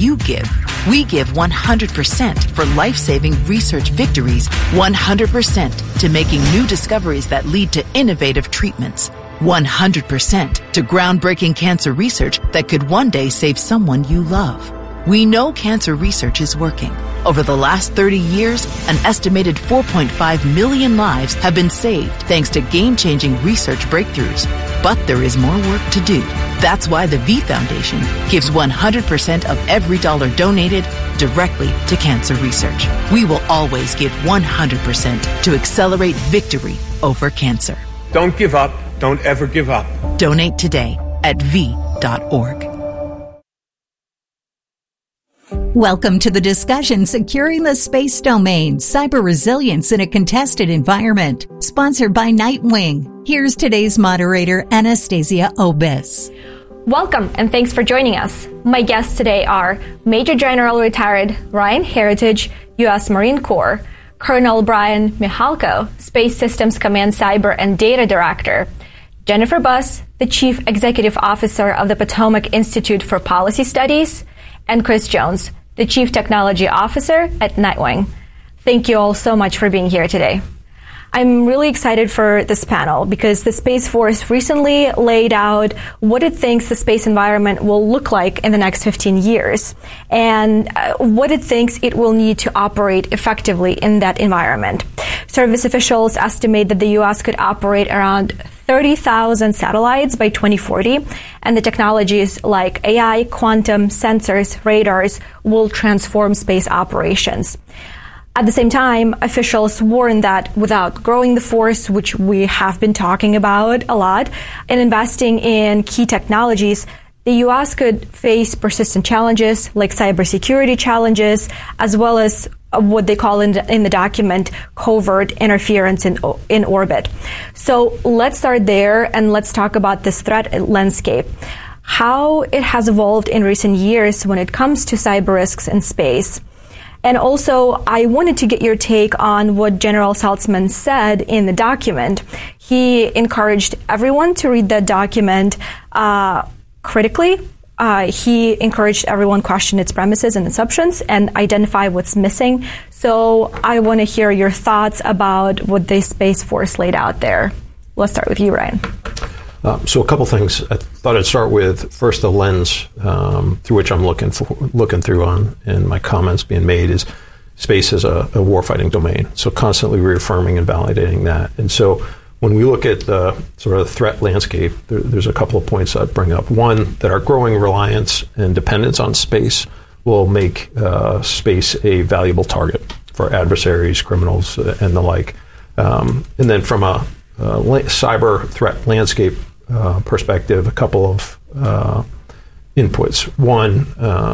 you give. We give 100% for life-saving research victories, 100% to making new discoveries that lead to innovative treatments, 100% to groundbreaking cancer research that could one day save someone you love. We know cancer research is working. Over the last 30 years, an estimated 4.5 million lives have been saved thanks to game-changing research breakthroughs. But there is more work to do. That's why the V Foundation gives 100% of every dollar donated directly to cancer research. We will always give 100% to accelerate victory over cancer. Don't give up. Don't ever give up. Donate today at v.org. Welcome to the discussion Securing the Space Domain, Cyber Resilience in a Contested Environment, sponsored by Nightwing. Here's today's moderator, Anastasia Obis. Welcome and thanks for joining us. My guests today are Major General Retired Ryan Heritage, U.S. Marine Corps, Colonel Brian Michalko, Space Systems Command Cyber and Data Director, Jennifer Buss, the Chief Executive Officer of the Potomac Institute for Policy Studies, and Chris Jones, the Chief Technology Officer at Nightwing. Thank you all so much for being here today. I'm really excited for this panel because the Space Force recently laid out what it thinks the space environment will look like in the next 15 years and what it thinks it will need to operate effectively in that environment. Service officials estimate that the U.S. could operate around 30,000 satellites by 2040, and the technologies like AI, quantum, sensors, radars will transform space operations. At the same time, officials warn that without growing the force, which we have been talking about a lot, and investing in key technologies, the U.S. could face persistent challenges like cybersecurity challenges, as well as what they call in the document covert interference in orbit. So let's start there and let's talk about this threat landscape, how it has evolved in recent years when it comes to cyber risks in space. And also, I wanted to get your take on what General Saltzman said in the document. He encouraged everyone to read that document critically. He encouraged everyone to question its premises and assumptions and identify what's missing. So I want to hear your thoughts about what the Space Force laid out there. Let's start with you, Ryan. So a couple things. I thought I'd start with first the lens through which I'm looking through on, and my comments being made is space is a warfighting domain. So constantly reaffirming and validating that. And so when we look at the sort of the threat landscape, there's a couple of points I'd bring up. One, that our growing reliance and dependence on space will make space a valuable target for adversaries, criminals, and the like. And then from a cyber threat landscape perspective, a couple of inputs. One,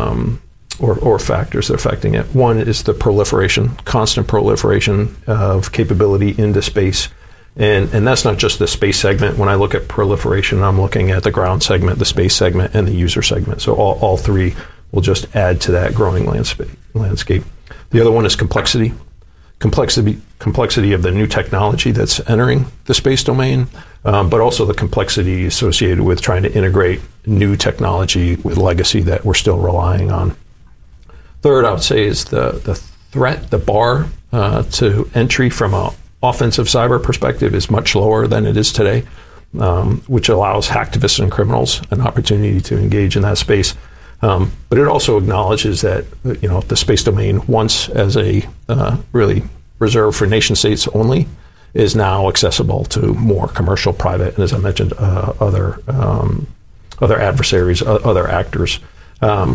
or factors that are affecting it. One is the constant proliferation of capability into space. And that's not just the space segment. When I look at proliferation, I'm looking at the ground segment, the space segment, and the user segment. So all three will just add to that growing landscape. The other one is complexity. Complexity of the new technology that's entering the space domain, but also the complexity associated with trying to integrate new technology with legacy that we're still relying on. Third, I would say, is the threat, the bar to entry from an offensive cyber perspective is much lower than it is today, which allows hacktivists and criminals an opportunity to engage in that space. But it also acknowledges that the space domain, once as a really reserved for nation states only, is now accessible to more commercial, private, and as I mentioned, other adversaries, other actors. I'll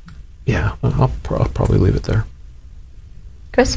probably leave it there. Chris?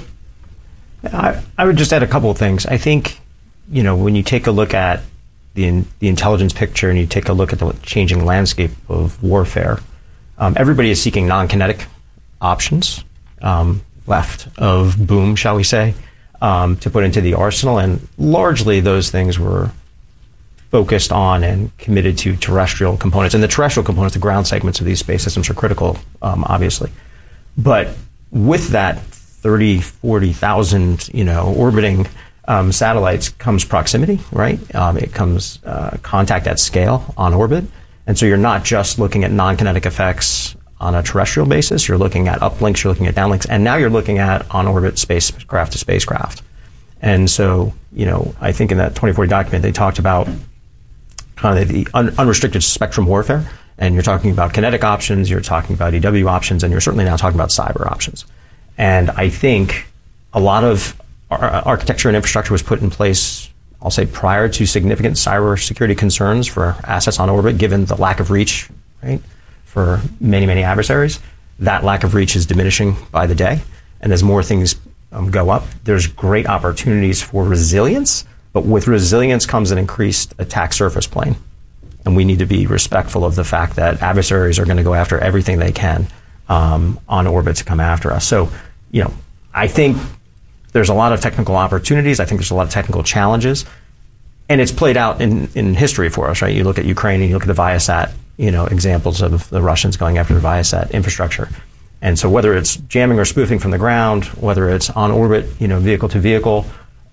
I would just add a couple of things. I think, when you take a look at the intelligence picture and you take a look at the changing landscape of warfare, everybody is seeking non-kinetic options, left of boom, shall we say, to put into the arsenal. And largely those things were focused on and committed to terrestrial components. And the terrestrial components, the ground segments of these space systems are critical, obviously. But with that 30, 40,000, orbiting satellites comes proximity, right? It comes contact at scale on orbit. And so you're not just looking at non-kinetic effects on a terrestrial basis. You're looking at uplinks, you're looking at downlinks, and now you're looking at on-orbit spacecraft to spacecraft. And so, I think in that 2040 document, they talked about kind of the unrestricted spectrum warfare, and you're talking about kinetic options, you're talking about EW options, and you're certainly now talking about cyber options. And I think a lot of architecture and infrastructure was put in place, I'll say, prior to significant cybersecurity concerns for assets on orbit, given the lack of reach, right, for many, many adversaries. That lack of reach is diminishing by the day. And as more things go up, there's great opportunities for resilience, but with resilience comes an increased attack surface plane. And we need to be respectful of the fact that adversaries are going to go after everything they can on orbit to come after us. So, I think there's a lot of technical opportunities. I think there's a lot of technical challenges. And it's played out in history for us, right? You look at Ukraine and you look at the Viasat, examples of the Russians going after the Viasat infrastructure. And so whether it's jamming or spoofing from the ground, whether it's on orbit, vehicle to vehicle,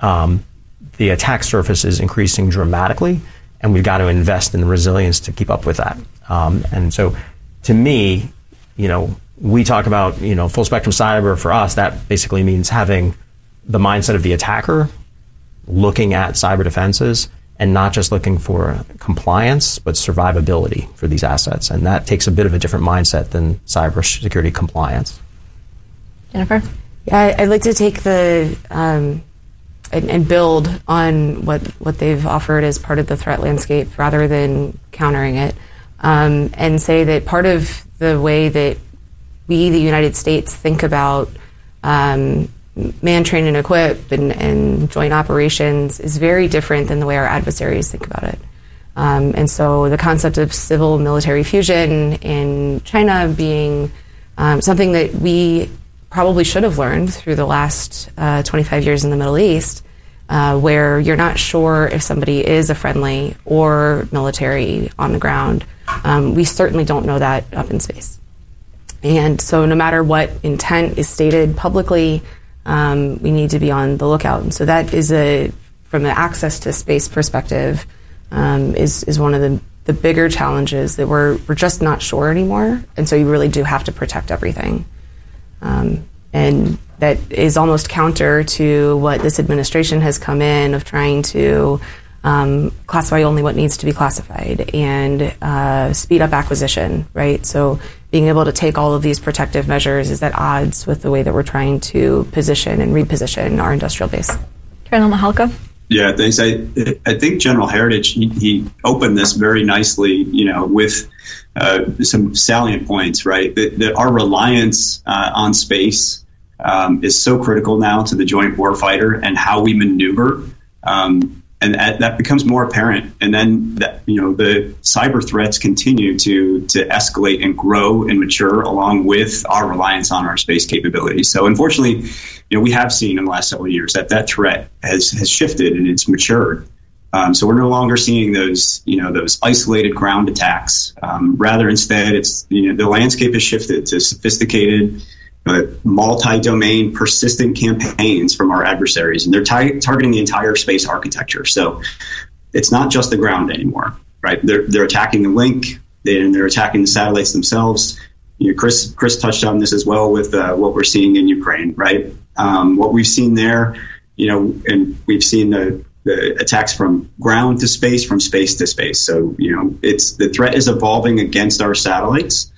the attack surface is increasing dramatically, and we've got to invest in the resilience to keep up with that. And so to me, we talk about, full spectrum cyber. For us, that basically means having the mindset of the attacker, looking at cyber defenses, and not just looking for compliance, but survivability for these assets. And that takes a bit of a different mindset than cybersecurity compliance. Jennifer? Yeah, I'd like to take the and build on what they've offered as part of the threat landscape rather than countering it, and say that part of the way that we, the United States, think about man, train, and equip and joint operations is very different than the way our adversaries think about it. And so the concept of civil-military fusion in China being something that we probably should have learned through the last 25 years in the Middle East, where you're not sure if somebody is a friendly or military on the ground. We certainly don't know that up in space. And so no matter what intent is stated publicly, we need to be on the lookout. And so that is from an access to space perspective, is one of the bigger challenges that we're just not sure anymore. And so you really do have to protect everything. And that is almost counter to what this administration has come in of trying to classify only what needs to be classified and speed up acquisition, right? So being able to take all of these protective measures is at odds with the way that we're trying to position and reposition our industrial base. Colonel Mihalko? Yeah, thanks. I think General Heritage, he opened this very nicely, with some salient points, right? That our reliance on space is so critical now to the joint warfighter and how we maneuver. And that becomes more apparent. And then the cyber threats continue to escalate and grow and mature along with our reliance on our space capabilities. So unfortunately, we have seen in the last several years that threat has shifted and it's matured. So we're no longer seeing those isolated ground attacks. Rather, instead, it's the landscape has shifted to sophisticated, multi-domain, persistent campaigns from our adversaries, and they're targeting the entire space architecture. So it's not just the ground anymore, right? They're attacking the link, they're attacking the satellites themselves. Chris touched on this as well with what we're seeing in Ukraine, right? What we've seen there, and we've seen the attacks from ground to space, from space to space. So it's the threat is evolving against our satellites.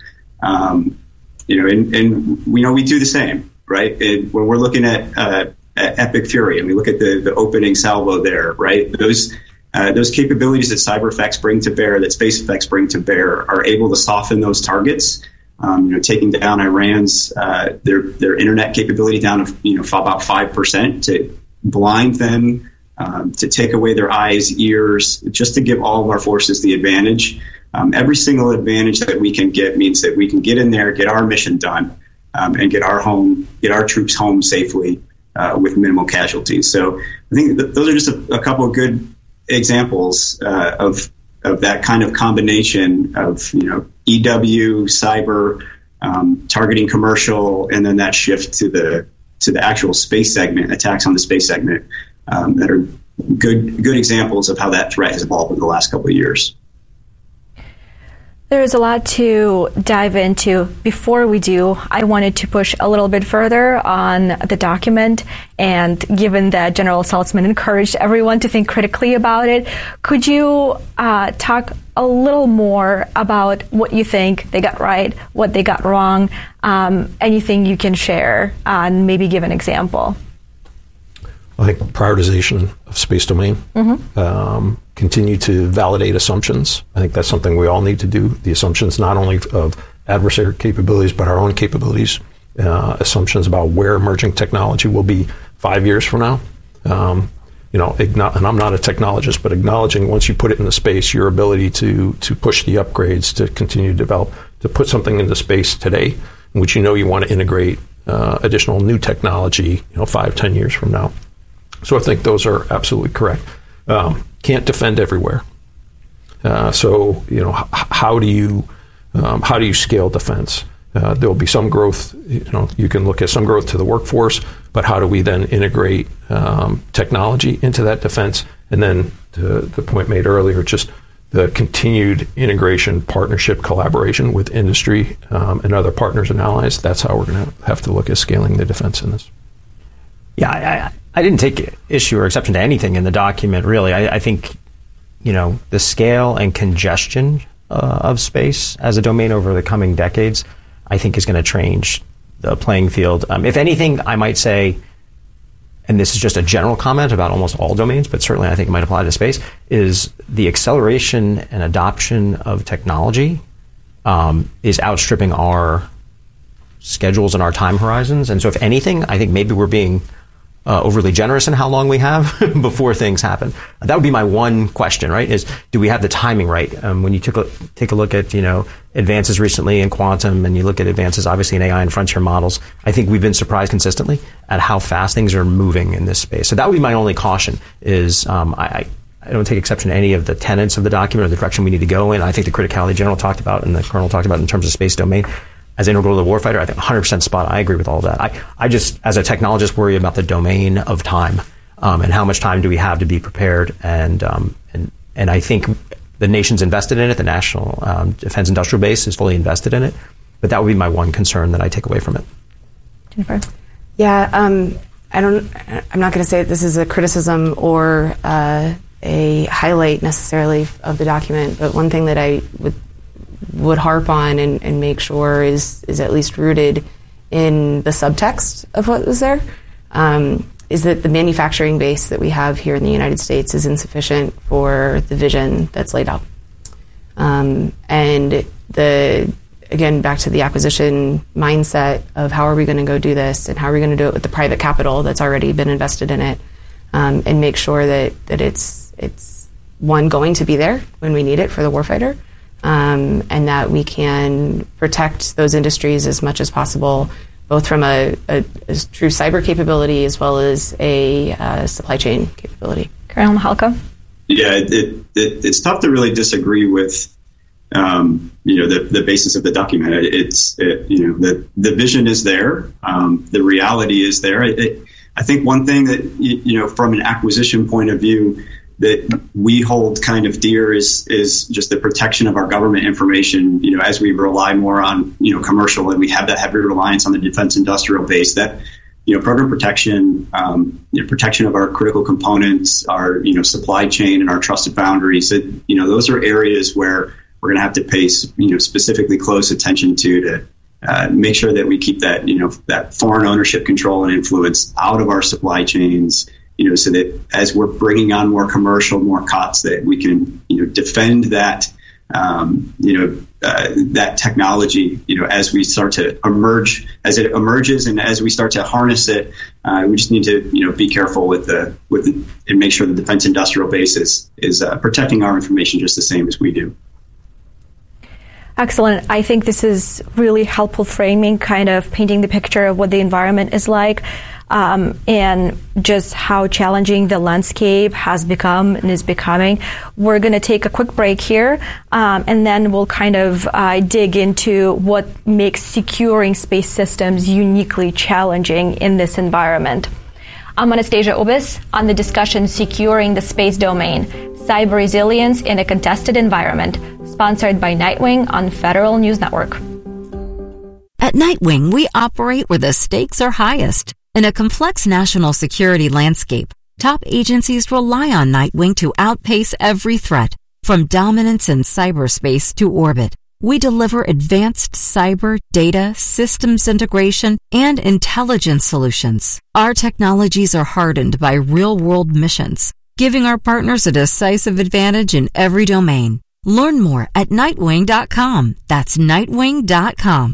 And we know we do the same, right? And when we're looking at Epic Fury and we look at the opening salvo there, right? Those capabilities that cyber effects bring to bear, that space effects bring to bear, are able to soften those targets. Taking down Iran's their internet capability down to about 5%, to blind them, to take away their eyes, ears, just to give all of our forces the advantage. Every single advantage that we can get means that we can get in there, get our mission done, and get our troops home safely with minimal casualties. So I think those are just a couple of good examples of that kind of combination of EW, cyber, targeting commercial, and then that shift to the actual space segment, attacks on the space segment, that are good examples of how that threat has evolved over the last couple of years. There's a lot to dive into. Before we do, I wanted to push a little bit further on the document, and given that General Saltzman encouraged everyone to think critically about it, could you talk a little more about what you think they got right, what they got wrong, anything you can share, and maybe give an example? I think prioritization of space domain, continue to validate assumptions. I think that's something we all need to do. The assumptions not only of adversary capabilities, but our own capabilities, assumptions about where emerging technology will be 5 years from now. And I'm not a technologist, but acknowledging once you put it into space, your ability to push the upgrades, to continue to develop, to put something into space today, in which you want to integrate additional new technology, 5-10 years from now. So I think those are absolutely correct. Can't defend everywhere. So how do you scale defense? There will be some growth. You can look at some growth to the workforce, but how do we then integrate technology into that defense? And then to the point made earlier, just the continued integration, partnership, collaboration with industry and other partners and allies. That's how we're going to have to look at scaling the defense in this. Yeah, I didn't take issue or exception to anything in the document, really. I think, the scale and congestion of space as a domain over the coming decades, I think is going to change the playing field. If anything, I might say, and this is just a general comment about almost all domains, but certainly I think it might apply to space, is the acceleration and adoption of technology is outstripping our schedules and our time horizons. And so if anything, I think maybe we're being overly generous in how long we have before things happen. That would be my one question, right? Is do we have the timing right? When you take a look at advances recently in quantum, and you look at advances obviously in AI and frontier models, I think we've been surprised consistently at how fast things are moving in this space. So that would be my only caution. Is I don't take exception to any of the tenets of the document or the direction we need to go in. I think the criticality General talked about and the Colonel talked about in terms of space domain as integral to the warfighter, I think 100% spot. I agree with all of that. I just, as a technologist, worry about the domain of time and how much time do we have to be prepared. And I think the nation's invested in it. The National Defense Industrial Base is fully invested in it. But that would be my one concern that I take away from it. Jennifer? Yeah, I'm not going to say that this is a criticism or a highlight necessarily of the document, but one thing that I would harp on and make sure is at least rooted in the subtext of what was there, is that the manufacturing base that we have here in the United States is insufficient for the vision that's laid out. And again, back to the acquisition mindset of how are we going to go do this, and how are we going to do it with the private capital that's already been invested in it, and make sure that it's one, going to be there when we need it for the warfighter, and that we can protect those industries as much as possible, both from a true cyber capability as well as a supply chain capability. Colonel Mihalko? Yeah, it's tough to really disagree with the basis of the document. The vision is there, the reality is there. I think one thing that from an acquisition point of view that we hold kind of dear is just the protection of our government information. As we rely more on commercial, and we have that heavy reliance on the defense industrial base, that program protection, protection of our critical components, our supply chain, and our trusted boundaries. Those are areas where we're going to have to pay specifically close attention to make sure that we keep that that foreign ownership, control, and influence out of our supply chains. So that as we're bringing on more commercial, more COTS, that we can, defend that, that technology, as we start to emerge, as it emerges, and as we start to harness it, we just need to, be careful with and make sure the defense industrial base is protecting our information just the same as we do. Excellent. I think this is really helpful framing, kind of painting the picture of what the environment is like. And just how challenging the landscape has become and is becoming. We're going to take a quick break here, and then we'll kind of dig into what makes securing space systems uniquely challenging in this environment. I'm Anastasia Ubis on the discussion Securing the Space Domain, Cyber Resilience in a Contested Environment, sponsored by Nightwing on Federal News Network. At Nightwing, we operate where the stakes are highest. In a complex national security landscape, top agencies rely on Nightwing to outpace every threat, from dominance in cyberspace to orbit. We deliver advanced cyber, data, systems integration, and intelligence solutions. Our technologies are hardened by real-world missions, giving our partners a decisive advantage in every domain. Learn more at Nightwing.com. That's Nightwing.com.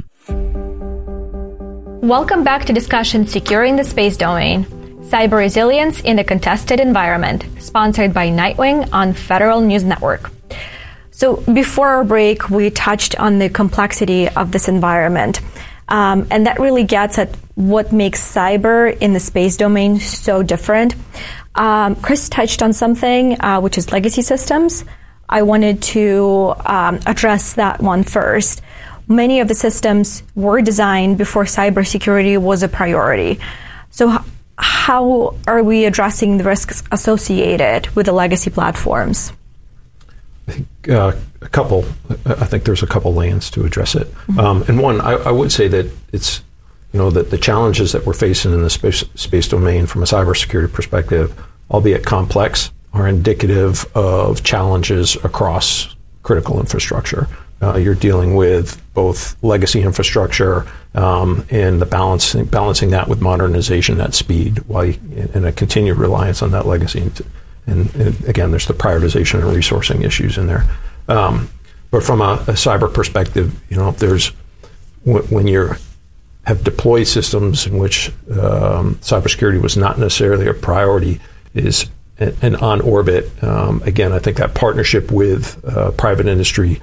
Welcome back to discussion Securing the Space Domain, Cyber Resilience in a Contested Environment, sponsored by Nightwing on Federal News Network. So before our break, we touched on the complexity of this environment, and that really gets at what makes cyber in the space domain so different. Chris touched on something, which is legacy systems. I wanted to address that one first. Many of the systems were designed before cybersecurity was a priority. So how are we addressing the risks associated with the legacy platforms? I think I think there's a couple lanes to address it. Mm-hmm. And one, I would say that it's, that the challenges that we're facing in the space domain from a cybersecurity perspective, albeit complex, are indicative of challenges across critical infrastructure. You're dealing with both legacy infrastructure and the balancing that with modernization at speed, and a continued reliance on that legacy. And again, there's the prioritization and resourcing issues in there. But from a cyber perspective, there's when you have deployed systems in which cybersecurity was not necessarily a priority, and on orbit. Again, I think that partnership with private industry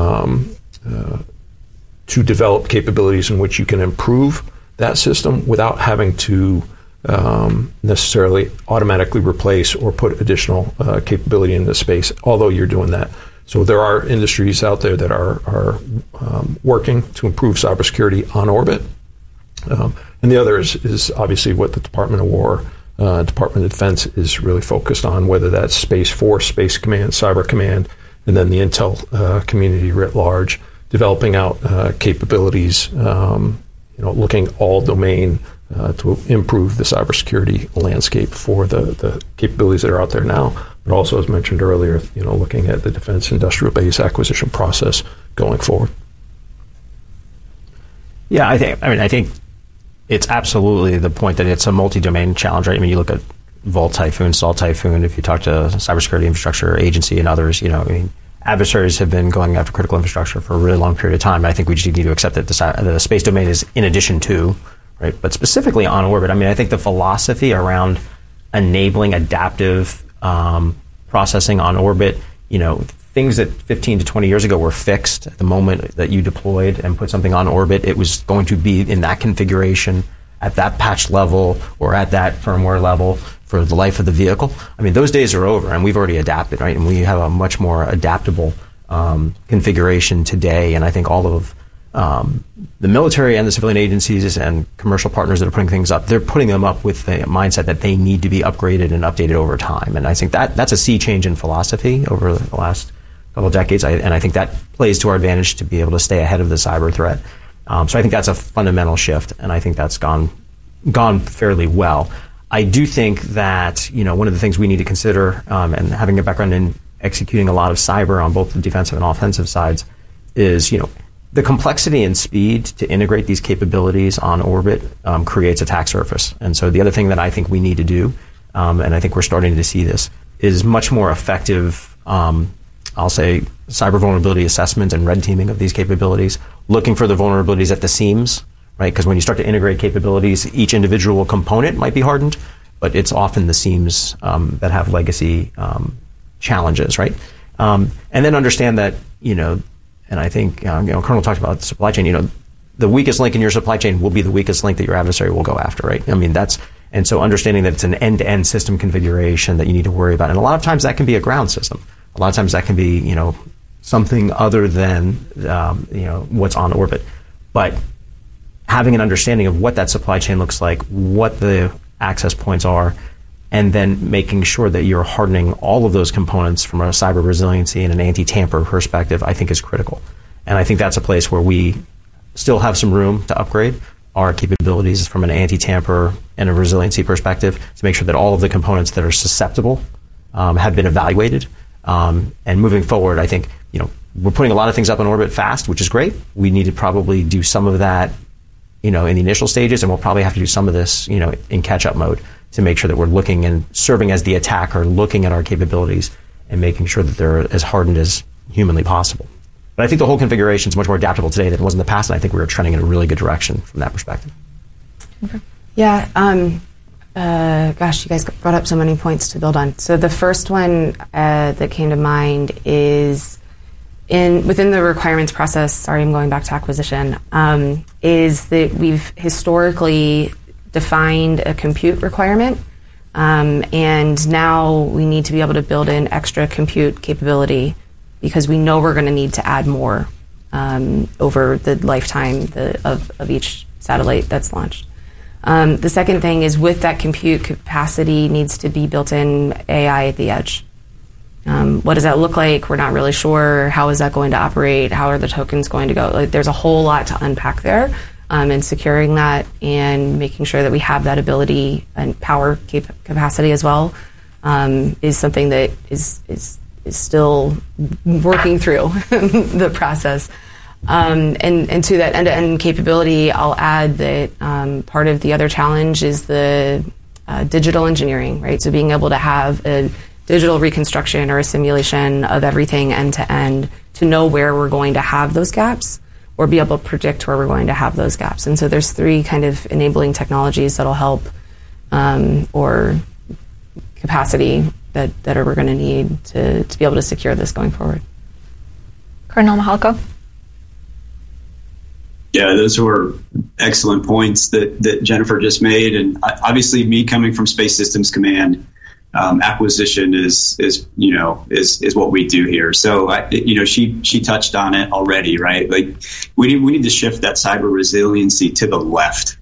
to develop capabilities in which you can improve that system without having to necessarily automatically replace or put additional capability into space, although you're doing that. So there are industries out there that are working to improve cybersecurity on orbit. And the other is obviously what the Department of War, Department of Defense is really focused on, whether that's Space Force, Space Command, Cyber Command, and then the intel community writ large, developing out capabilities, looking all domain to improve the cybersecurity landscape for the capabilities that are out there now, but also, as mentioned earlier, looking at the defense industrial base acquisition process going forward. Yeah, I think it's absolutely the point that it's a multi-domain challenge, right? I mean, you look at Vault Typhoon, Salt Typhoon, if you talk to Cybersecurity Infrastructure Agency and others, adversaries have been going after critical infrastructure for a really long period of time. I think we just need to accept that the space domain is in addition to, right? But specifically on orbit, I think the philosophy around enabling adaptive processing on orbit, things that 15 to 20 years ago were fixed at the moment that you deployed and put something on orbit, it was going to be in that configuration at that patch level or at that firmware level for the life of the vehicle. Those days are over, and we've already adapted, right? And we have a much more adaptable configuration today. And I think all of the military and the civilian agencies and commercial partners that are putting things up, they're putting them up with the mindset that they need to be upgraded and updated over time. And I think that's a sea change in philosophy over the last couple of decades. And I think that plays to our advantage to be able to stay ahead of the cyber threat. So I think that's a fundamental shift, and I think that's gone fairly well. I do think that one of the things we need to consider, and having a background in executing a lot of cyber on both the defensive and offensive sides, is the complexity and speed to integrate these capabilities on orbit creates attack surface. And so the other thing that I think we need to do, and I think we're starting to see this, is much more effective, I'll say, cyber vulnerability assessment and red teaming of these capabilities, looking for the vulnerabilities at the seams, right? Because when you start to integrate capabilities, each individual component might be hardened, but it's often the seams that have legacy challenges, right? And then understand that, and I think, Colonel talked about the supply chain, the weakest link in your supply chain will be the weakest link that your adversary will go after, right? And so understanding that it's an end-to-end system configuration that you need to worry about. And a lot of times that can be a ground system. A lot of times that can be, something other than, what's on orbit. But having an understanding of what that supply chain looks like, what the access points are, and then making sure that you're hardening all of those components from a cyber resiliency and an anti-tamper perspective, I think is critical. And I think that's a place where we still have some room to upgrade our capabilities from an anti-tamper and a resiliency perspective to make sure that all of the components that are susceptible have been evaluated. And moving forward, I think, we're putting a lot of things up in orbit fast, which is great. We need to probably do some of that, in the initial stages, and we'll probably have to do some of this, in catch-up mode to make sure that we're looking and serving as the attacker, looking at our capabilities and making sure that they're as hardened as humanly possible. But I think the whole configuration is much more adaptable today than it was in the past, and I think we were trending in a really good direction from that perspective. Okay. Yeah. You guys brought up so many points to build on. So the first one that came to mind is within the requirements process. Sorry, I'm going back to acquisition. Is that we've historically defined a compute requirement, and now we need to be able to build in extra compute capability because we know we're going to need to add more over the lifetime of each satellite that's launched. The second thing is with that compute capacity needs to be built in AI at the edge. What does that look like? We're not really sure. How is that going to operate? How are the tokens going to go? There's a whole lot to unpack there, and securing that and making sure that we have that ability and power capacity as well is something that is still working through the process. And to that end-to-end capability, I'll add that part of the other challenge is the digital engineering, right? So being able to have a digital reconstruction or a simulation of everything end-to-end to know where we're going to have those gaps or be able to predict where we're going to have those gaps. And so there's 3 kind of enabling technologies that'll help or capacity that we're going to need to be able to secure this going forward. Colonel Mihalko? Yeah, those were excellent points that Jennifer just made. And obviously me coming from Space Systems Command, acquisition is what we do here. So, she touched on it already, right? Like we need to shift that cyber resiliency to the left,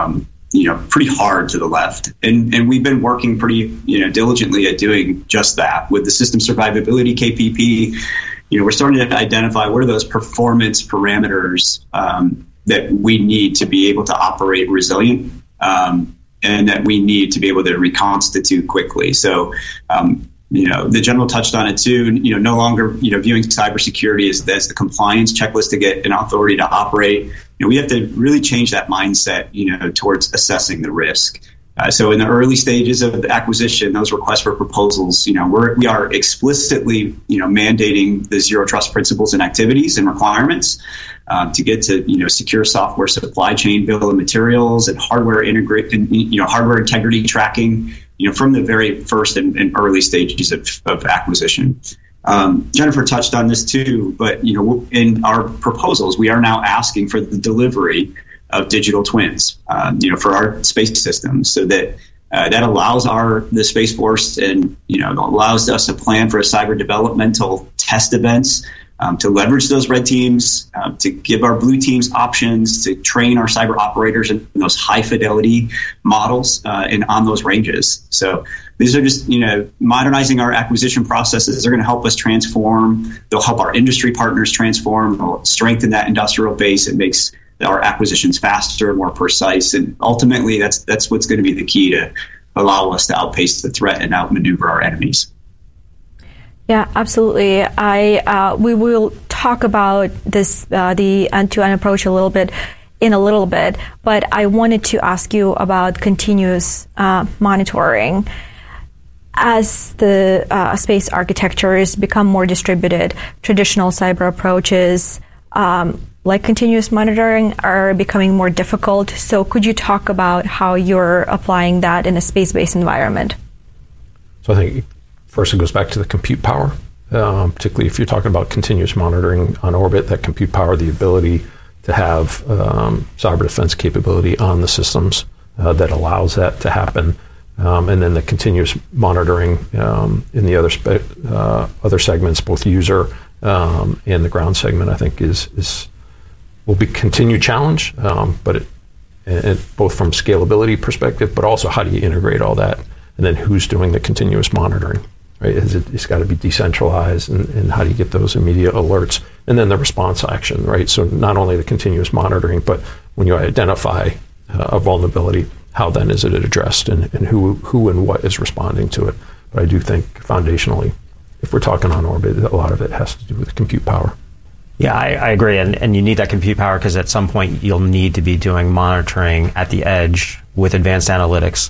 pretty hard to the left. And we've been working pretty, diligently at doing just that with the system survivability KPP. We're starting to identify what are those performance parameters that we need to be able to operate resilient, and that we need to be able to reconstitute quickly. So, the general touched on it too. No longer viewing cybersecurity as the compliance checklist to get an authority to operate. We have to really change that mindset, towards assessing the risk. So in the early stages of the acquisition, those requests for proposals, we are explicitly, mandating the zero trust principles and activities and requirements to get to, secure software supply chain bill of materials and hardware hardware integrity tracking, from the very first and early stages of acquisition. Jennifer touched on this too, but in our proposals, we are now asking for the delivery of digital twins, for our space systems, so that that allows the Space Force and allows us to plan for a cyber developmental test events, to leverage those red teams, to give our blue teams options to train our cyber operators in those high fidelity models and on those ranges. So these are just modernizing our acquisition processes. They're going to help us transform. They'll help our industry partners transform. They'll strengthen that industrial base. It makes our acquisitions faster, more precise, and ultimately that's what's going to be the key to allow us to outpace the threat and outmaneuver our enemies. Yeah, absolutely. We will talk about this the end-to-end approach in a little bit, but I wanted to ask you about continuous monitoring. As the space architecture has become more distributed, traditional cyber approaches like continuous monitoring are becoming more difficult. So could you talk about how you're applying that in a space-based environment? So I think first it goes back to the compute power, particularly if you're talking about continuous monitoring on orbit, that compute power, the ability to have cyber defense capability on the systems that allows that to happen. And then the continuous monitoring in the other segments, both user and the ground segment, I think will be continued challenge, but it both from scalability perspective, but also how do you integrate all that And then who's doing the continuous monitoring, right? It's got to be decentralized, and how do you get those immediate alerts? And then the response action, right? So not only the continuous monitoring, but when you identify a vulnerability, how then is it addressed, and who and what is responding to it? But I do think foundationally, if we're talking on orbit, a lot of it has to do with compute power. Yeah, I agree. And you need that compute power because at some point you'll need to be doing monitoring at the edge with advanced analytics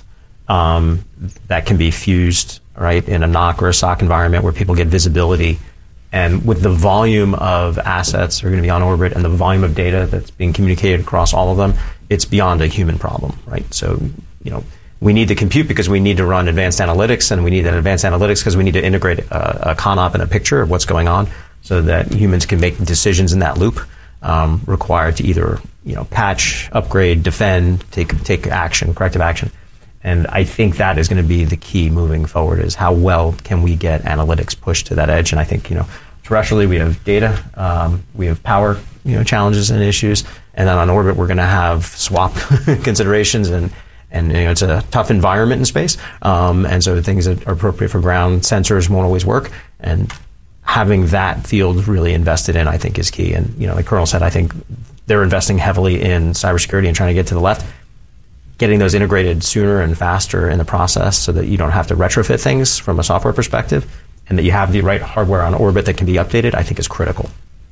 that can be fused, right, in a NOC or a SOC environment where people get visibility. And with the volume of assets that are going to be on orbit and the volume of data that's being communicated across all of them, it's beyond a human problem, right? So, we need the compute because we need to run advanced analytics, and we need that advanced analytics because we need to integrate a ConOp and a picture of what's going on so that humans can make decisions in that loop required to either, patch, upgrade, defend, take action, corrective action. And I think that is going to be the key moving forward, is how well can we get analytics pushed to that edge. And I think, terrestrially we have data, we have power, challenges and issues. And then on orbit, we're going to have swap considerations, and it's a tough environment in space. And so things that are appropriate for ground sensors won't always work. And having that field really invested in, I think, is key. And, like Colonel said, I think they're investing heavily in cybersecurity and trying to get to the left, getting those integrated sooner and faster in the process so that you don't have to retrofit things from a software perspective, and that you have the right hardware on orbit that can be updated, I think is critical.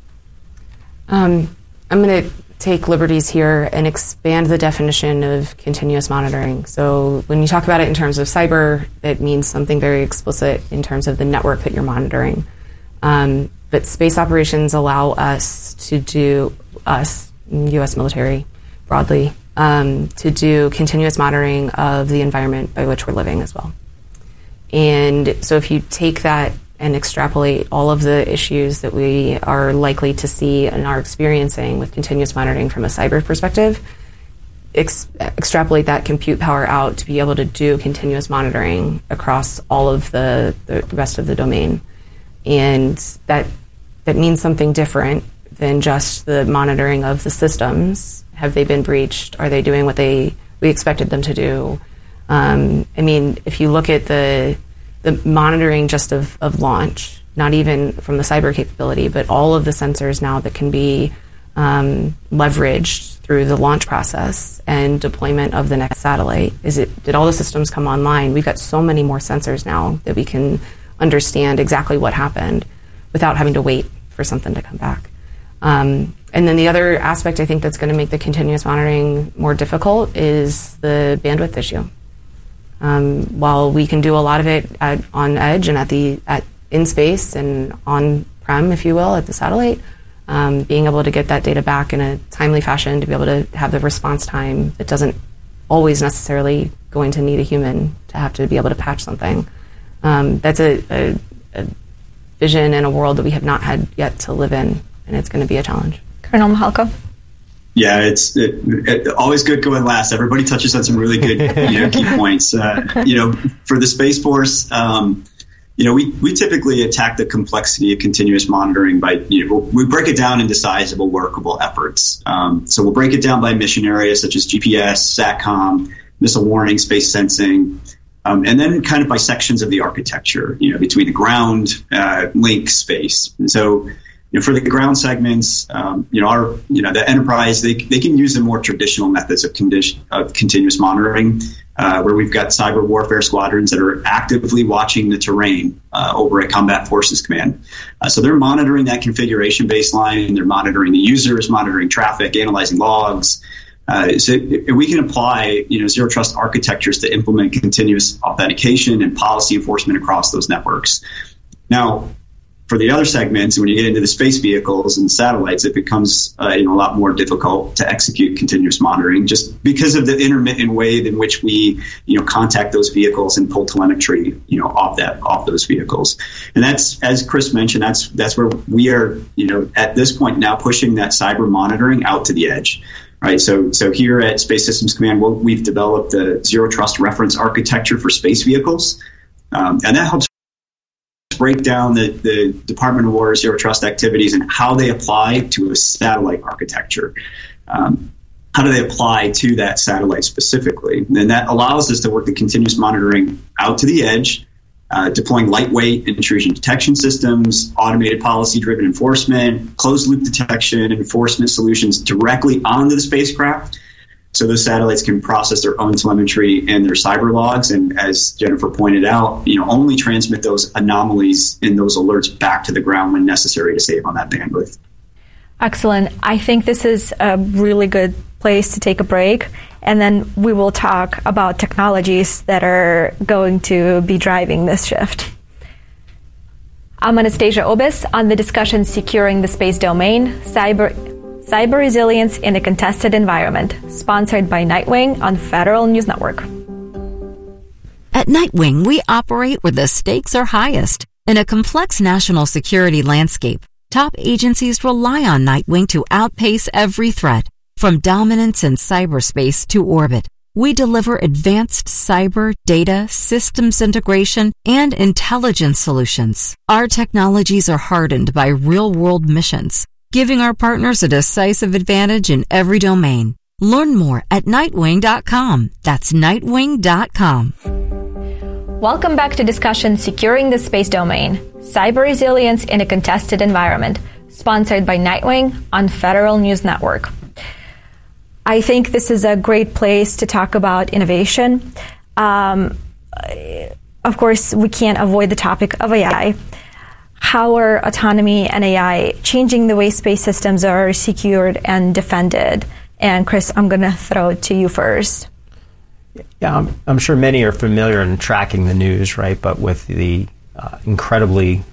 I'm going to take liberties here and expand the definition of continuous monitoring. So when you talk about it in terms of cyber, it means something very explicit in terms of the network that you're monitoring. But space operations allow us to do, U.S. military broadly, to do continuous monitoring of the environment by which we're living as well. And so if you take that and extrapolate all of the issues that we are likely to see and are experiencing with continuous monitoring from a cyber perspective, extrapolate that compute power out to be able to do continuous monitoring across all of the rest of the domain. And that means something different than just the monitoring of the systems. Have they been breached? Are they doing what we expected them to do? If you look at the monitoring just of launch, not even from the cyber capability, but all of the sensors now that can be leveraged through the launch process and deployment of the next satellite. Did all the systems come online? We've got so many more sensors now that we can understand exactly what happened without having to wait for something to come back. And then the other aspect I think that's going to make the continuous monitoring more difficult is the bandwidth issue. While we can do a lot of it on edge and in space and on-prem, if you will, at the satellite, being able to get that data back in a timely fashion, to be able to have the response time that doesn't always necessarily going to need a human to have to be able to patch something. That's a vision and a world that we have not had yet to live in, and it's going to be a challenge. Colonel Mihalko? Yeah, it's always good going last. Everybody touches on some really good key points. For the Space Force, we typically attack the complexity of continuous monitoring by, we break it down into sizable, workable efforts. So we'll break it down by mission areas such as GPS, SATCOM, missile warning, space sensing, and then kind of by sections of the architecture, between the ground, link, space. And so, for the ground segments, the enterprise, they can use the more traditional methods of continuous monitoring, where we've got cyber warfare squadrons that are actively watching the terrain over at Combat Forces Command. So they're monitoring that configuration baseline, they're monitoring the users, monitoring traffic, analyzing logs. So we can apply, zero trust architectures to implement continuous authentication and policy enforcement across those networks. Now, for the other segments, when you get into the space vehicles and satellites, it becomes a lot more difficult to execute continuous monitoring, just because of the intermittent way in which we contact those vehicles and pull telemetry off those vehicles. And that's, as Chris mentioned, that's where we are at this point now pushing that cyber monitoring out to the edge. Right, so here at Space Systems Command, we've developed the zero trust reference architecture for space vehicles, and that helps break down the Department of War zero trust activities and how they apply to a satellite architecture. how do they apply to that satellite specifically? And that allows us to work the continuous monitoring out to the edge, deploying lightweight intrusion detection systems, automated policy-driven enforcement, closed-loop detection and enforcement solutions directly onto the spacecraft. So those satellites can process their own telemetry and their cyber logs, and as Jennifer pointed out, only transmit those anomalies and those alerts back to the ground when necessary to save on that bandwidth. Excellent. I think this is a really good place to take a break, and then we will talk about technologies that are going to be driving this shift. I'm Anastasia Obis on the discussion Securing the Space Domain, Cyber Resilience in a Contested Environment, sponsored by Nightwing on Federal News Network. At Nightwing, we operate where the stakes are highest. In a complex national security landscape, top agencies rely on Nightwing to outpace every threat. From dominance in cyberspace to orbit, we deliver advanced cyber, data, systems integration, and intelligence solutions. Our technologies are hardened by real-world missions, giving our partners a decisive advantage in every domain. Learn more at Nightwing.com. That's Nightwing.com. Welcome back to discussion Securing the Space Domain, Cyber Resilience in a Contested Environment, sponsored by Nightwing on Federal News Network. I think this is a great place to talk about innovation. Of course, we can't avoid the topic of AI. How are autonomy and AI changing the way space systems are secured and defended? And Chris, I'm going to throw it to you first. Yeah, I'm sure many are familiar in tracking the news, right? But with the incredibly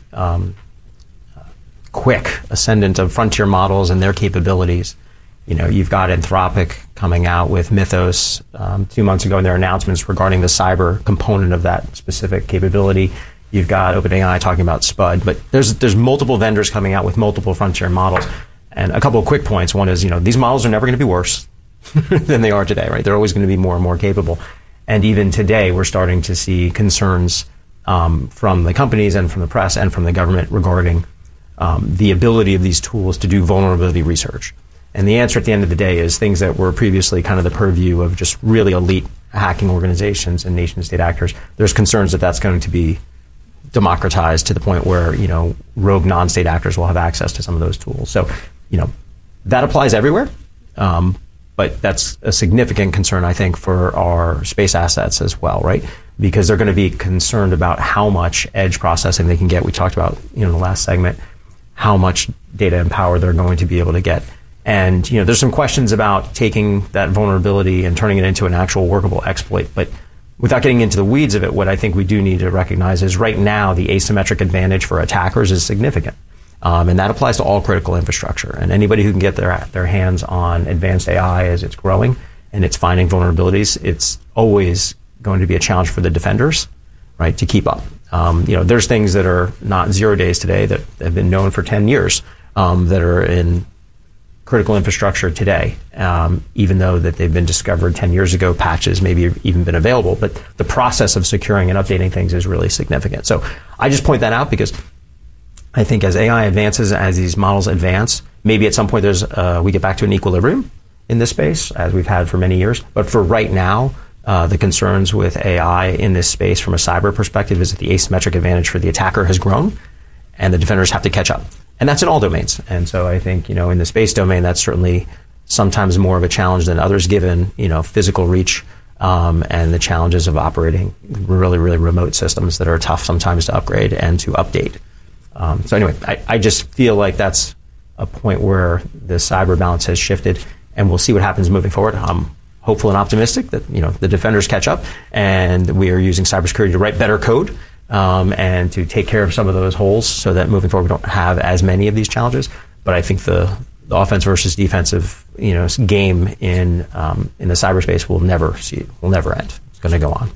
quick ascendant of frontier models and their capabilities, you've got Anthropic coming out with Mythos 2 months ago in their announcements regarding the cyber component of that specific capability. You've got OpenAI talking about SPUD, but there's multiple vendors coming out with multiple frontier models. And a couple of quick points. One is, these models are never going to be worse than they are today, right? They're always going to be more and more capable. And even today, we're starting to see concerns from the companies and from the press and from the government regarding the ability of these tools to do vulnerability research. And the answer at the end of the day is things that were previously kind of the purview of just really elite hacking organizations and nation-state actors. There's concerns that that's going to be democratized to the point where, rogue non-state actors will have access to some of those tools. So, that applies everywhere. But that's a significant concern, I think, for our space assets as well, right? Because they're going to be concerned about how much edge processing they can get. We talked about, in the last segment, how much data and power they're going to be able to get. And, there's some questions about taking that vulnerability and turning it into an actual workable exploit. But without getting into the weeds of it, what I think we do need to recognize is right now the asymmetric advantage for attackers is significant. And that applies to all critical infrastructure. And anybody who can get their hands on advanced AI as it's growing and it's finding vulnerabilities, it's always going to be a challenge for the defenders, right, to keep up. There's things that are not 0 days today that have been known for 10 years that are in critical infrastructure today, even though that they've been discovered 10 years ago, patches maybe even been available. But the process of securing and updating things is really significant. So I just point that out because I think as AI advances, as these models advance, maybe at some point we get back to an equilibrium in this space, as we've had for many years. But for right now, the concerns with AI in this space from a cyber perspective is that the asymmetric advantage for the attacker has grown, and the defenders have to catch up. And that's in all domains. And so I think, in the space domain, that's certainly sometimes more of a challenge than others, given, physical reach and the challenges of operating really, really remote systems that are tough sometimes to upgrade and to update. So anyway, I just feel like that's a point where the cyber balance has shifted, and we'll see what happens moving forward. I'm hopeful and optimistic that the defenders catch up, and we are using cybersecurity to write better code and to take care of some of those holes, so that moving forward we don't have as many of these challenges. But I think the offense versus defensive game in the cyberspace will never end. It's going to go on.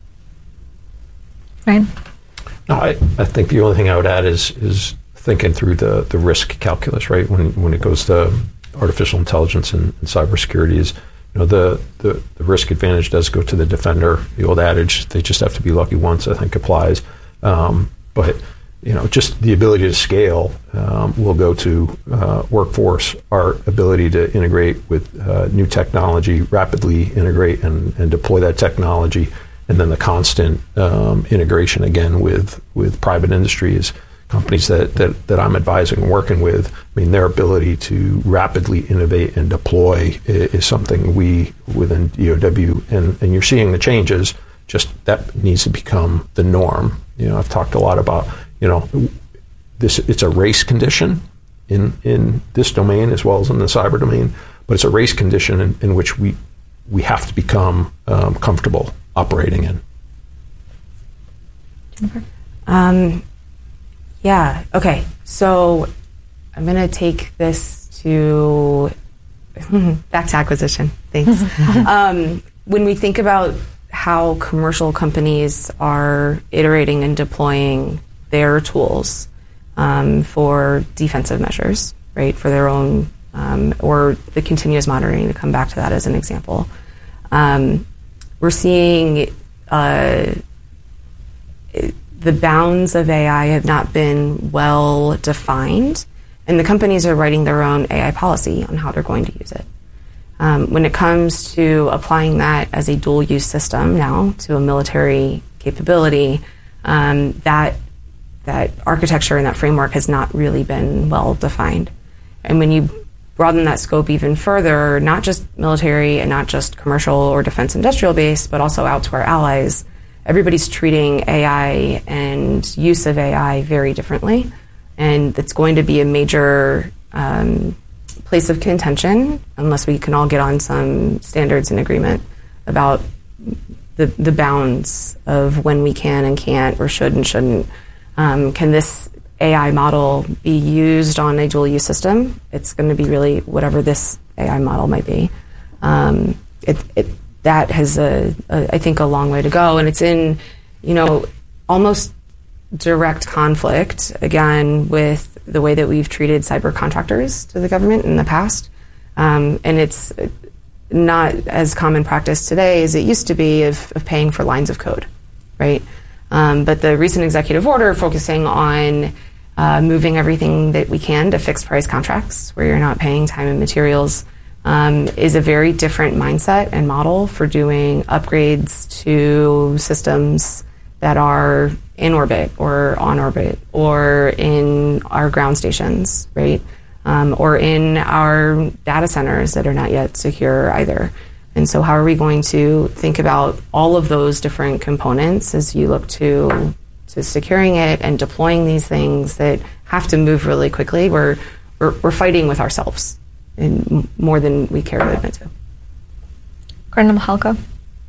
Ryan? No, I think the only thing I would add is thinking through the risk calculus, right? When it goes to artificial intelligence and cybersecurity, is the risk advantage does go to the defender. The old adage, they just have to be lucky once, I think applies. But just the ability to scale will go to workforce, our ability to integrate with new technology, rapidly integrate and deploy that technology, and then the constant integration again with private industries, companies that I'm advising and working with. I mean, their ability to rapidly innovate and deploy is something we within DOW, and you're seeing the changes. Just that needs to become the norm. I've talked a lot about this. It's a race condition in this domain as well as in the cyber domain, but it's a race condition in which we have to become comfortable operating in. Jennifer? Yeah. Okay. So I'm going to take this to back to acquisition. Thanks. When we think about how commercial companies are iterating and deploying their tools for defensive measures, right, for their own, or the continuous monitoring, to come back to that as an example, we're seeing the bounds of AI have not been well defined, and the companies are writing their own AI policy on how they're going to use it. When it comes to applying that as a dual-use system now to a military capability, that architecture and that framework has not really been well defined. And when you broaden that scope even further, not just military and not just commercial or defense industrial base, but also out to our allies, everybody's treating AI and use of AI very differently. And it's going to be a major place of contention unless we can all get on some standards and agreement about the bounds of when we can and can't or should and shouldn't. Can this AI model be used on a dual-use system? It's going to be really whatever this AI model might be. That has, I think, a long way to go. And it's in, almost direct conflict, again, with the way that we've treated cyber contractors to the government in the past. And it's not as common practice today as it used to be of paying for lines of code, right? But the recent executive order focusing on moving everything that we can to fixed price contracts where you're not paying time and materials is a very different mindset and model for doing upgrades to systems that are in orbit or on orbit or in our ground stations, right? Or in our data centers that are not yet secure either. And so how are we going to think about all of those different components as you look to securing it and deploying these things that have to move really quickly? We're fighting with ourselves in more than we care to admit to. Colonel Mihalko?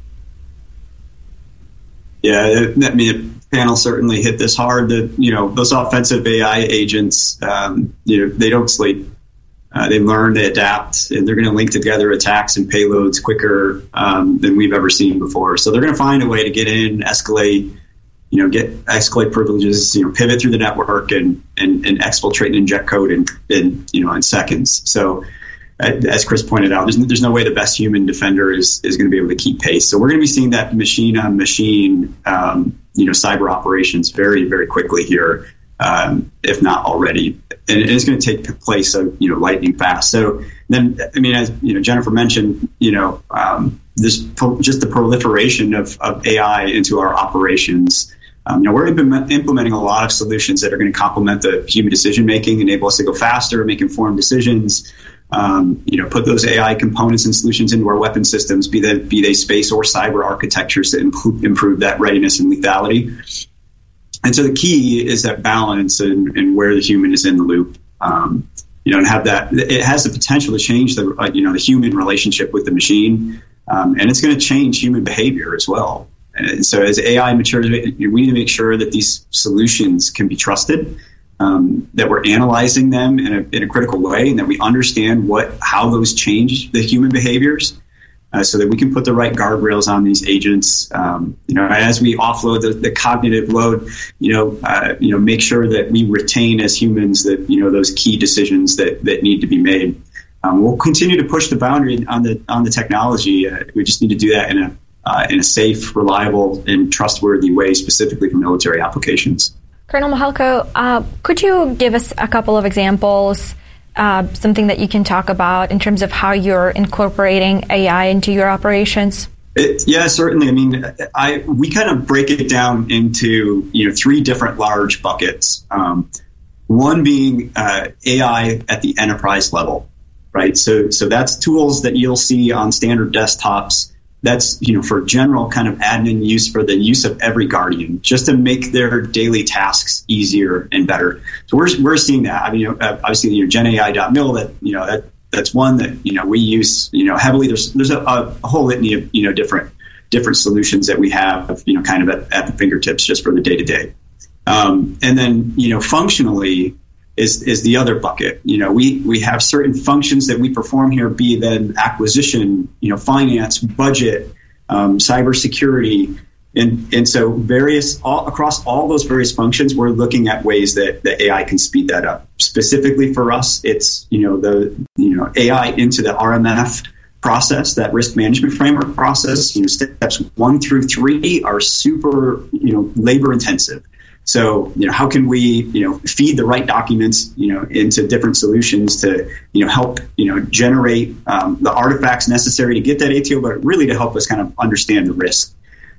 Yeah, the panel certainly hit this hard. That those offensive AI agents, they don't sleep. They learn, they adapt, and they're going to link together attacks and payloads quicker than we've ever seen before. So they're going to find a way to get in, escalate, escalate privileges, pivot through the network and exfiltrate and inject code in seconds. So as Chris pointed out, there's no way the best human defender is going to be able to keep pace. So we're going to be seeing that machine on machine, cyber operations very, very quickly here, if not already. And it's going to take place, lightning fast. So then, as Jennifer mentioned, this just the proliferation of AI into our operations. We're implementing a lot of solutions that are going to complement the human decision making, enable us to go faster, make informed decisions. Put those AI components and solutions into our weapon systems, be they space or cyber architectures to improve that readiness and lethality. And so the key is that balance and where the human is in the loop. And have that. It has the potential to change the human relationship with the machine, and it's going to change human behavior as well. And so as AI matures, we need to make sure that these solutions can be trusted, that we're analyzing them in a critical way, and that we understand how those change the human behaviors, so that we can put the right guardrails on these agents. As we offload the cognitive load, make sure that we retain as humans that those key decisions that need to be made. We'll continue to push the boundary on the technology. We just need to do that in a safe, reliable, and trustworthy way, specifically for military applications. Colonel Mihalko, could you give us a couple of examples, something that you can talk about in terms of how you're incorporating AI into your operations? Yeah, certainly. I mean, we kind of break it down into 3 different large buckets. One being AI at the enterprise level, right? So that's tools that you'll see on standard desktops. That's for general kind of admin use, for the use of every Guardian, just to make their daily tasks easier and better. So we're seeing that. I mean, obviously, GenAI.mil, that's one that we use heavily. There's a whole litany of different solutions that we have kind of at the fingertips just for the day to day. And then functionally is the other bucket. We have certain functions that we perform here, be then acquisition, finance, budget, cybersecurity, and so across all those various functions, we're looking at ways that the AI can speed that up. Specifically for us, it's the AI into the RMF process, that risk management framework process. Steps 1 through 3 are super labor intensive. So, how can we, feed the right documents, into different solutions to, help, generate the artifacts necessary to get that ATO, but really to help us kind of understand the risk.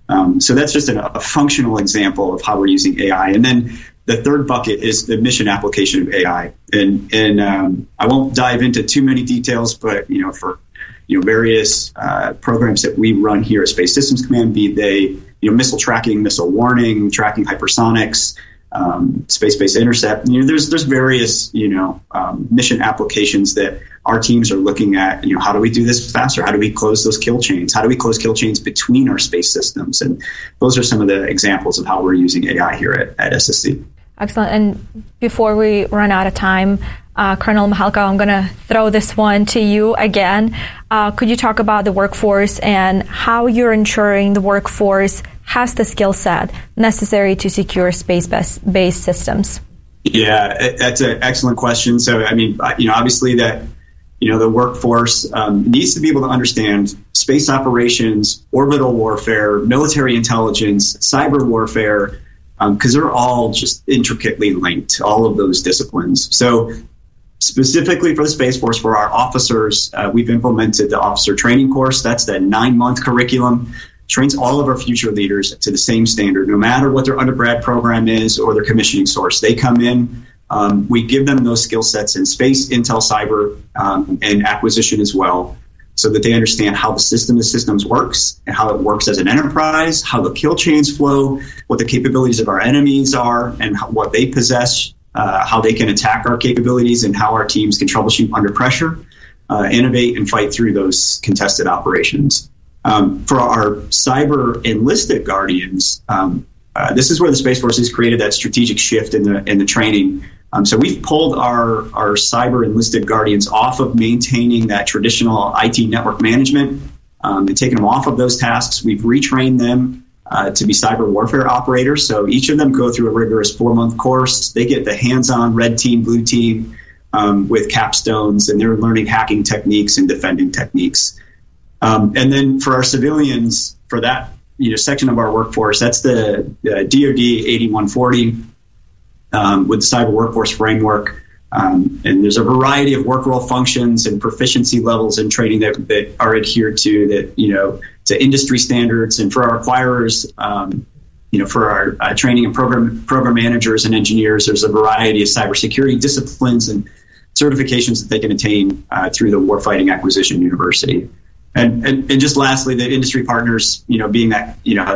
So that's just a functional example of how we're using AI. And then the third bucket is the mission application of AI. And I won't dive into too many details, but, for various programs that we run here at Space Systems Command, be they missile tracking, missile warning, tracking hypersonics, space-based intercept. There's various mission applications that our teams are looking at. How do we do this faster? How do we close those kill chains? How do we close kill chains between our space systems? And those are some of the examples of how we're using AI here at SSC. Excellent. And before we run out of time, Colonel Mihalko, I'm going to throw this one to you again. Could you talk about the workforce and how you're ensuring the workforce has the skill set necessary to secure space-based systems? Yeah, that's an excellent question. So, I mean, obviously that, the workforce needs to be able to understand space operations, orbital warfare, military intelligence, cyber warfare, because they're all just intricately linked, all of those disciplines. So specifically for the Space Force, for our officers, we've implemented the officer training course. That's the 9-month curriculum, trains all of our future leaders to the same standard, no matter what their undergrad program is or their commissioning source. They come in, we give them those skill sets in space, intel, cyber, and acquisition as well, so that they understand how the system of systems works and how it works as an enterprise, how the kill chains flow, what the capabilities of our enemies are, and what they possess, how they can attack our capabilities, and how our teams can troubleshoot under pressure, innovate, and fight through those contested operations. For our cyber enlisted Guardians, this is where the Space Force has created that strategic shift in the training. So we've pulled our cyber enlisted Guardians off of maintaining that traditional IT network management and taken them off of those tasks. We've retrained them to be cyber warfare operators. So each of them go through a rigorous 4-month course. They get the hands-on red team, blue team with capstones, and they're learning hacking techniques and defending techniques. And then for our civilians, for that section of our workforce, that's the DoD 8140 with the cyber workforce framework. And there's a variety of work role functions and proficiency levels in training that are adhered to to industry standards. And for our acquirers, for our training and program managers and engineers, there's a variety of cybersecurity disciplines and certifications that they can attain through the Warfighting Acquisition University. And just lastly, the industry partners, being that,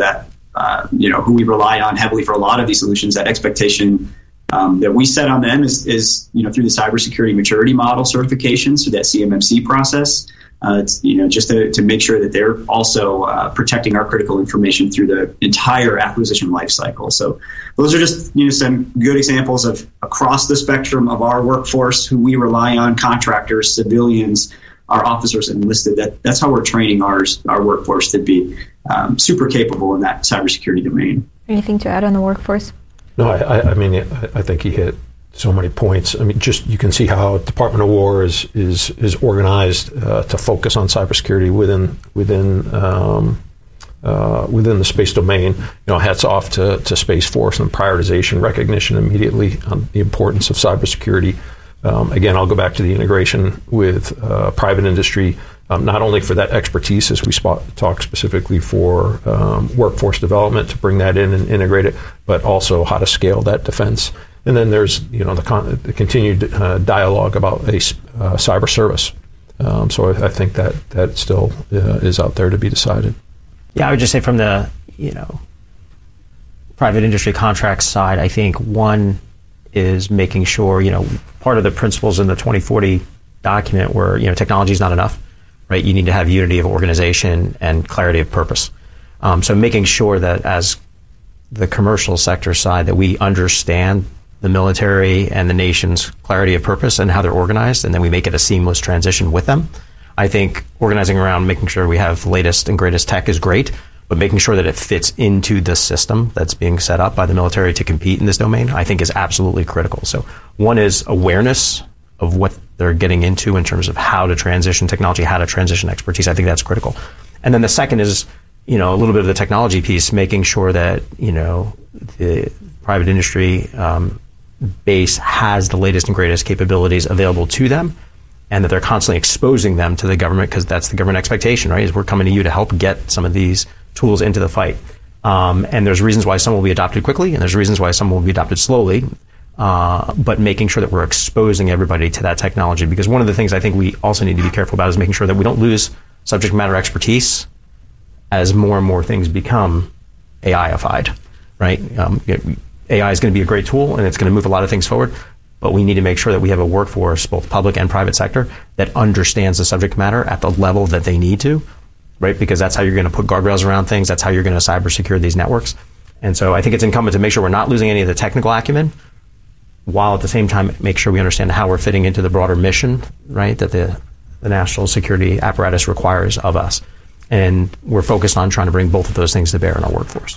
who we rely on heavily for a lot of these solutions, that expectation that we set on them is through the cybersecurity maturity model certifications, through that CMMC process, just to make sure that they're also protecting our critical information through the entire acquisition lifecycle. So those are just some good examples of across the spectrum of our workforce, who we rely on: contractors, civilians, our officers enlisted. That's how we're training our workforce to be super capable in that cybersecurity domain. Anything to add on the workforce? No, I think he hit so many points. I mean, just you can see how Department of War is organized to focus on cybersecurity within within the space domain. Hats off to Space Force and prioritization, recognition immediately on the importance of cybersecurity. Again, I'll go back to the integration with private industry, not only for that expertise, as we talk specifically for workforce development to bring that in and integrate it, but also how to scale that defense. And then there's the continued dialogue about a cyber service. So I think that still is out there to be decided. Yeah, I would just say from the private industry contracts side, I think one is making sure part of the principles in the 2040 document where technology is not enough, right? You need to have unity of organization and clarity of purpose. So making sure that as the commercial sector side that we understand the military and the nation's clarity of purpose and how they're organized, and then we make it a seamless transition with them. I think organizing around making sure we have the latest and greatest tech is great, but making sure that it fits into the system that's being set up by the military to compete in this domain, I think is absolutely critical. So one is awareness of what they're getting into in terms of how to transition technology, how to transition expertise. I think that's critical. And then the second is, a little bit of the technology piece, making sure that, the private industry base has the latest and greatest capabilities available to them, and that they're constantly exposing them to the government, because that's the government expectation, right? Is we're coming to you to help get some of these tools into the fight. And there's reasons why some will be adopted quickly, and there's reasons why some will be adopted slowly. But making sure that we're exposing everybody to that technology, because one of the things I think we also need to be careful about is making sure that we don't lose subject matter expertise as more and more things become AI-ified, right? AI is going to be a great tool, and it's going to move a lot of things forward. But we need to make sure that we have a workforce, both public and private sector, that understands the subject matter at the level that they need to, right? Because that's how you're going to put guardrails around things. That's how you're going to cyber secure these networks. And so I think it's incumbent to make sure we're not losing any of the technical acumen, while at the same time make sure we understand how we're fitting into the broader mission, right, that the national security apparatus requires of us. And we're focused on trying to bring both of those things to bear in our workforce.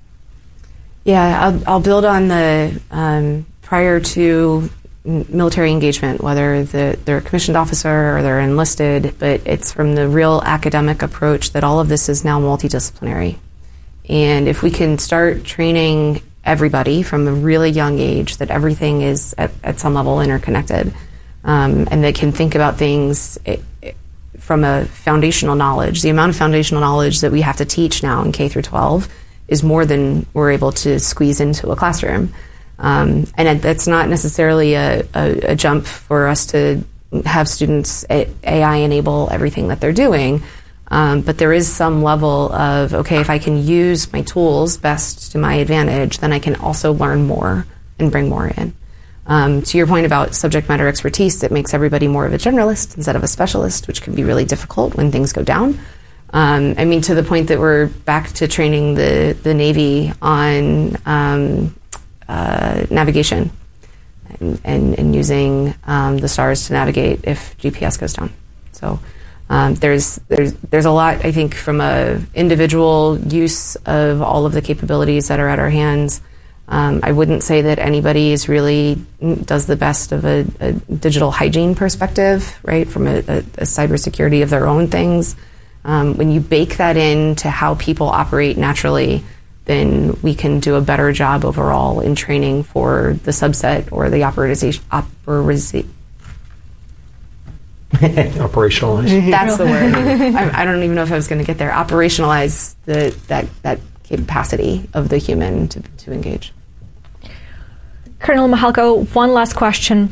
Yeah, I'll build on the prior to military engagement, whether they're a commissioned officer or they're enlisted, but it's from the real academic approach that all of this is now multidisciplinary. And if we can start training everybody from a really young age that everything is at some level interconnected, and they can think about things from a foundational knowledge. The amount of foundational knowledge that we have to teach now in K through 12 is more than we're able to squeeze into a classroom. And that's not necessarily a jump for us to have students AI enable everything that they're doing. But there is some level of, okay, if I can use my tools best to my advantage, then I can also learn more and bring more in. To your point about subject matter expertise, it makes everybody more of a generalist instead of a specialist, which can be really difficult when things go down. I mean, to the point that we're back to training the Navy on navigation and using the stars to navigate if GPS goes down. So there's a lot, I think, from a individual use of all of the capabilities that are at our hands. I wouldn't say that anybody is really does the best of a digital hygiene perspective, right, from a cybersecurity of their own things. When you bake that into how people operate naturally, then we can do a better job overall in training for the subset or the operationalize. That's the word. I don't even know if I was going to get there. Operationalize that capacity of the human to engage. Colonel Mihalko, one last question.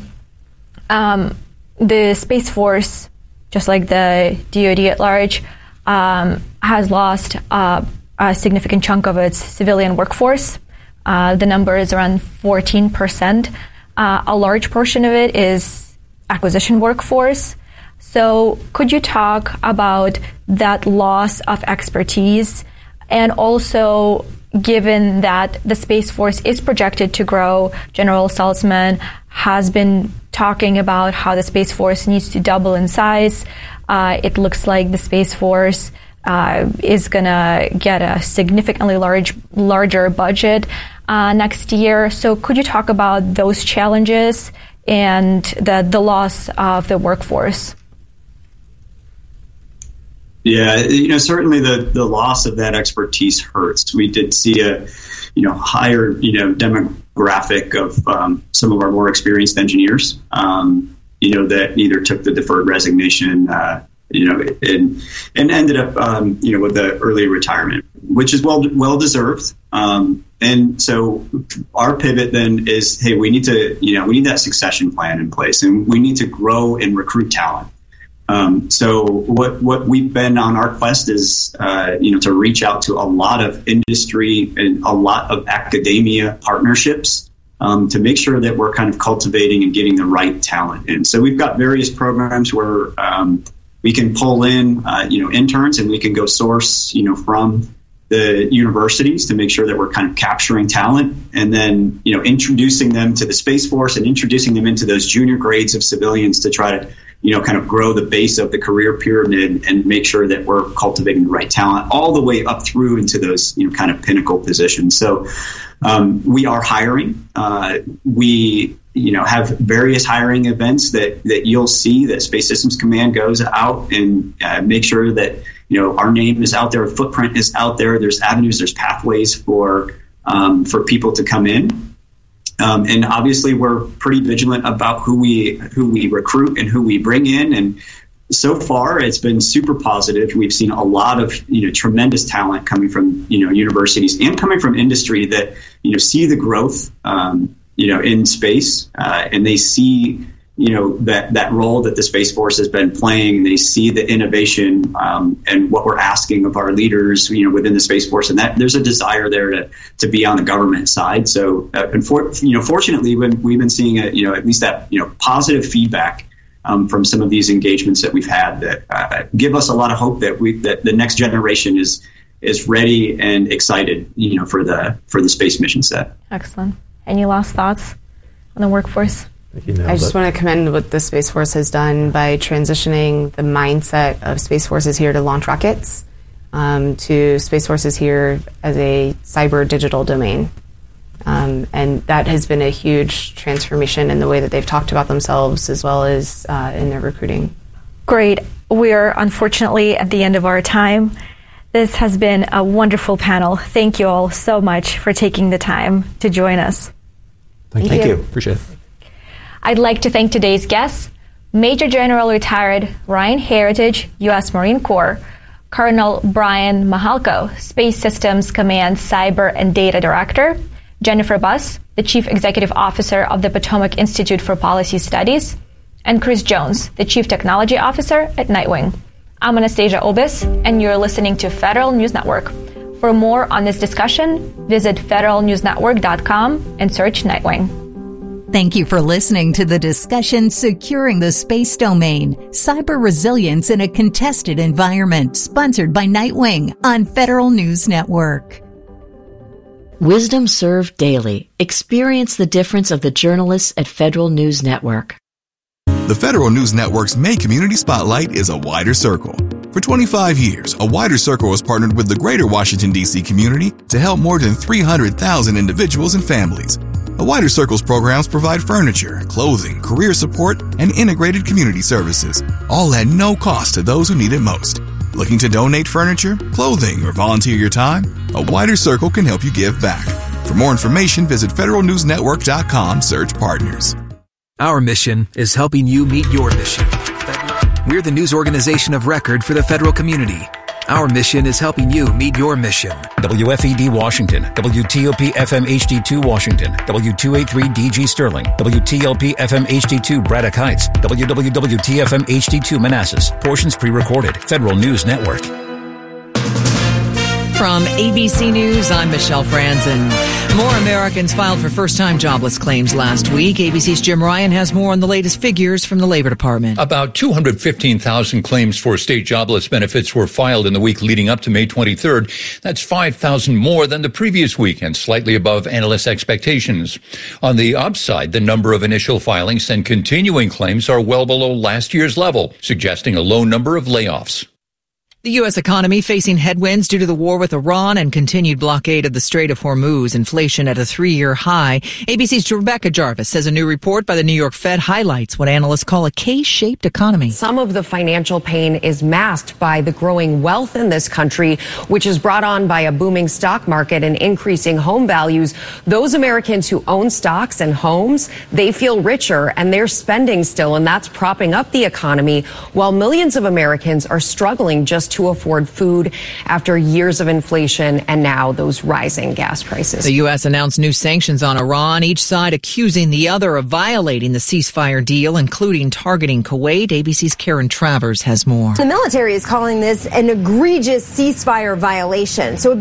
The Space Force, just like the DoD at large, has lost a significant chunk of its civilian workforce. The number is around 14%. A large portion of it is acquisition workforce. So could you talk about that loss of expertise, and also, given that the Space Force is projected to grow, General Saltzman has been talking about how the Space Force needs to double in size. It looks like the Space Force is going to get a significantly larger budget next year. So could you talk about those challenges and the loss of the workforce? Yeah, certainly the loss of that expertise hurts. We did see a, higher, demographic of some of our more experienced engineers, that either took the deferred resignation, and ended up, with the early retirement, which is well deserved. And so our pivot then is, hey, we need that succession plan in place, and we need to grow and recruit talent. So what we've been on our quest is, to reach out to a lot of industry and a lot of academia partnerships, to make sure that we're kind of cultivating and getting the right talent in. So we've got various programs where, we can pull in, interns, and we can go source, from the universities to make sure that we're kind of capturing talent, and then, introducing them to the Space Force and introducing them into those junior grades of civilians to try to, kind of grow the base of the career pyramid and make sure that we're cultivating the right talent all the way up through into those, kind of pinnacle positions. So we are hiring. We have various hiring events that you'll see that Space Systems Command goes out and make sure that, our name is out there, our footprint is out there. There's avenues, there's pathways for people to come in. And obviously we're pretty vigilant about who we recruit and who we bring in. And so far it's been super positive. We've seen a lot of, tremendous talent coming from, universities and coming from industry that, see the growth, in space, and they see, that role that the Space Force has been playing. They see the innovation, and what we're asking of our leaders, within the Space Force, and that there's a desire there to be on the government side. So, fortunately, we've been seeing at least that, positive feedback, from some of these engagements that we've had that give us a lot of hope that the next generation is ready and excited, for the space mission set. Excellent. Any last thoughts on the workforce? I just want to commend what the Space Force has done by transitioning the mindset of Space Forces here to launch rockets, to Space Forces here as a cyber digital domain. And that has been a huge transformation in the way that they've talked about themselves as well as in their recruiting. Great. We're unfortunately at the end of our time. This has been a wonderful panel. Thank you all so much for taking the time to join us. Thank you. Appreciate it. I'd like to thank today's guests, Major General Retired Ryan Heritage, U.S. Marine Corps, Colonel Brian Mihalko, Space Systems Command Cyber and Data Director, Jennifer Buss, the Chief Executive Officer of the Potomac Institute for Policy Studies, and Chris Jones, the Chief Technology Officer at Nightwing. I'm Anastasia Obis, and you're listening to Federal News Network. For more on this discussion, visit federalnewsnetwork.com and search Nightwing. Thank you for listening to the discussion Securing the Space Domain, Cyber Resilience in a Contested Environment, sponsored by Nightwing on Federal News Network. Wisdom served daily. Experience the difference of the journalists at Federal News Network. The Federal News Network's May Community Spotlight is a wider circle. For 25 years, A Wider Circle has partnered with the greater Washington, D.C. community to help more than 300,000 individuals and families. A Wider Circle's programs provide furniture, clothing, career support, and integrated community services, all at no cost to those who need it most. Looking to donate furniture, clothing, or volunteer your time? A Wider Circle can help you give back. For more information, visit federalnewsnetwork.com, search partners. Our mission is helping you meet your mission. We're the news organization of record for the federal community. Our mission is helping you meet your mission. WFED Washington, WTOP FM HD2 Washington, W283 DG Sterling, WTLP FM HD2 Braddock Heights, WWWT-FM HD2 Manassas. Portions pre-recorded. Federal News Network. From ABC News, I'm Michelle Franzen. More Americans filed for first-time jobless claims last week. ABC's Jim Ryan has more on the latest figures from the Labor Department. About 215,000 claims for state jobless benefits were filed in the week leading up to May 23rd. That's 5,000 more than the previous week and slightly above analysts' expectations. On the upside, the number of initial filings and continuing claims are well below last year's level, suggesting a low number of layoffs. The U.S. economy facing headwinds due to the war with Iran and continued blockade of the Strait of Hormuz. Inflation at a 3-year high. ABC's Rebecca Jarvis says a new report by the New York Fed highlights what analysts call a K-shaped economy. Some of the financial pain is masked by the growing wealth in this country, which is brought on by a booming stock market and increasing home values. Those Americans who own stocks and homes, they feel richer and they're spending still, and that's propping up the economy, while millions of Americans are struggling just to afford food after years of inflation and now those rising gas prices. The U.S. announced new sanctions on Iran, each side accusing the other of violating the ceasefire deal, including targeting Kuwait. ABC's Karen Travers has more. The military is calling this an egregious ceasefire violation. So